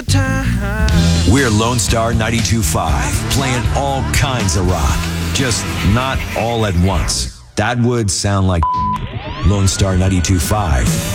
good time. We're Lone Star 92.5, playing all kinds of rock, just not all at once. That would sound like Lone Star 92.5.